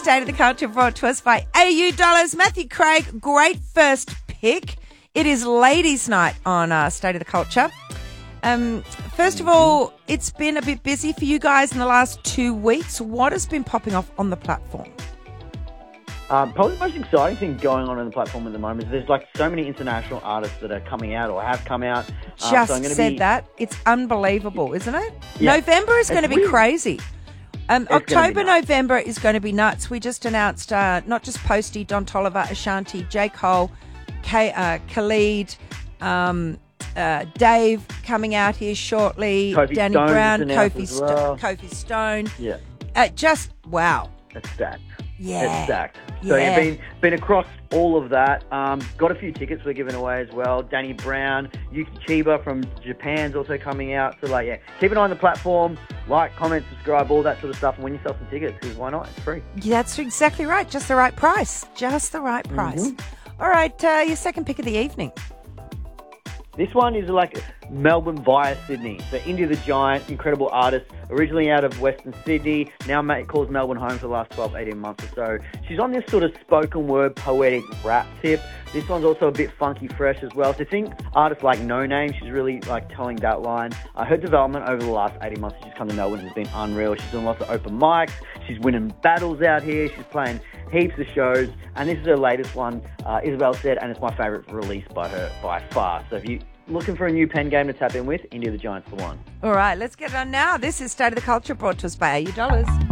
State of the Culture brought to us by AU Dollars. Matthew Craig, great first pick. It is Ladies' Night on State of the Culture. First of all, it's been a bit busy for you guys in the last 2 weeks. What has been popping off on the platform? Probably the most exciting thing going on the platform at the moment is there's like so many international artists that are coming out or have come out. That. It's unbelievable, isn't it? Yeah. November is going to be crazy. October, be nuts. November is going to be nuts. We just announced not just Posty, Don Toliver, Ashanti, J. Cole, Khalid, Dave coming out here shortly, Kofi Danny Stone Brown, is announced as well. Kofi Stone. Yeah. Just wow. It's stacked. Yeah. It's stacked. So you've been across all of that. Got a few tickets we're giving away as well. Danny Brown, Yuki Chiba from Japan's also coming out. So keep an eye on the platform. Like, comment, subscribe, all that sort of stuff. And win yourself some tickets because why not? It's free. Yeah, that's exactly right. Just the right price. All right, your second pick of the evening. This one is like Melbourne via Sydney. So India the Giant, incredible artist, originally out of Western Sydney, now calls Melbourne home for the last 12, 18 months or so. She's on this sort of spoken word, poetic rap tip. This one's also a bit funky fresh as well. So think artists like No Name, she's really like telling that line. Her development over the last 18 months since she's come to Melbourne has been unreal. She's doing lots of open mics. She's winning battles out here. She's playing heaps of shows. And this is her latest one, Isabel said, and it's my favourite release by her by far. So if you're looking for a new pen game to tap in with, India the Giant's the one. All right, let's get it on now. This is State of the Culture brought to us by AU Dollars.